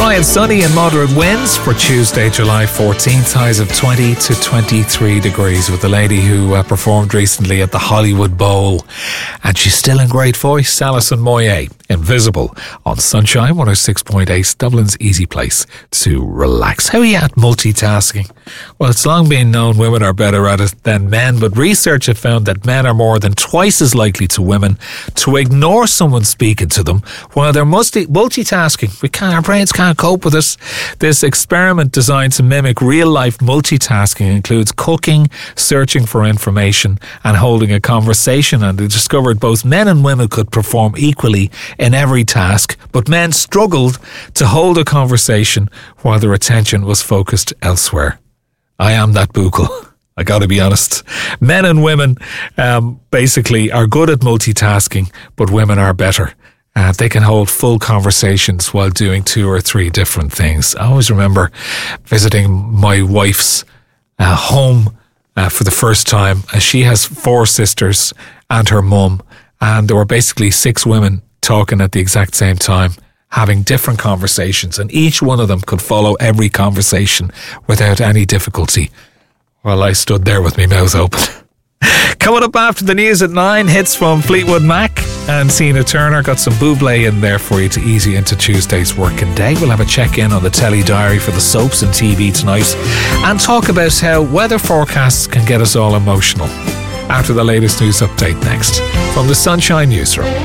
dry and sunny and moderate winds for Tuesday, July 14th. Highs of 20 to 23 degrees with the lady who performed recently at the Hollywood Bowl. And she's still in great voice, Alison Moyet. Invisible on Sunshine 106.8, Dublin's easy place to relax. How are you at multitasking? Well, it's long been known women are better at it than men, but research have found that men are more than twice as likely to women to ignore someone speaking to them while they're multitasking. Our brains can't cope with it. This experiment designed to mimic real-life multitasking includes cooking, searching for information and holding a conversation, and they discovered both men and women could perform equally in every task, but men struggled to hold a conversation while their attention was focused elsewhere. I am that buckle. I gotta be honest. Men and women basically are good at multitasking, but women are better. They can hold full conversations while doing 2 or 3 different things. I always remember visiting my wife's home for the first time. She has 4 sisters and her mum, and there were basically 6 women talking at the exact same time, having different conversations, and each one of them could follow every conversation without any difficulty. While I stood there with my mouth open. Coming up after the news at 9, hits from Fleetwood Mac and Tina Turner. Got some Bublé in there for you to ease you into Tuesday's working day. We'll have a check-in on the telly diary for the soaps and TV tonight and talk about how weather forecasts can get us all emotional. After the latest news update next from the Sunshine Newsroom.